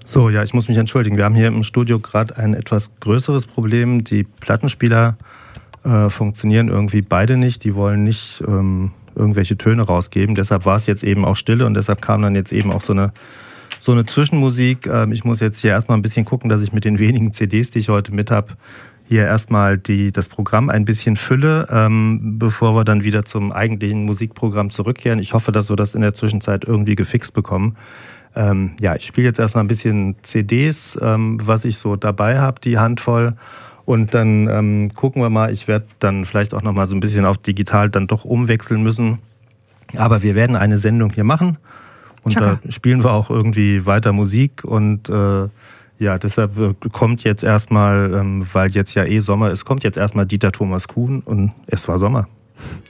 So, ja, ich muss mich entschuldigen. Wir haben hier im Studio gerade ein etwas größeres Problem. Die Plattenspieler funktionieren irgendwie beide nicht. Die wollen nicht irgendwelche Töne rausgeben. Deshalb war es jetzt eben auch Stille und deshalb kam dann jetzt eben auch so eine Zwischenmusik. Ich muss jetzt hier erstmal ein bisschen gucken, dass ich mit den wenigen CDs, die ich heute mit habe, hier erstmal das Programm ein bisschen fülle, bevor wir dann wieder zum eigentlichen Musikprogramm zurückkehren. Ich hoffe, dass wir das in der Zwischenzeit irgendwie gefixt bekommen. Ja, ich spiele jetzt erstmal ein bisschen CDs, was ich so dabei habe, die Handvoll. Und dann gucken wir mal, ich werde dann vielleicht auch nochmal so ein bisschen auf digital dann doch umwechseln müssen. Aber wir werden eine Sendung hier machen und da spielen wir auch irgendwie weiter Musik. Und ja, deshalb kommt jetzt erstmal, weil jetzt ja Sommer ist, kommt jetzt erstmal Dieter Thomas Kuhn und es war Sommer.